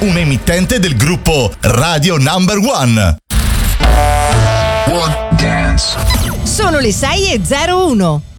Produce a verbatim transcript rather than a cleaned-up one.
un'emittente del gruppo Radio Number One. One Dance. Sono le sei e zero uno.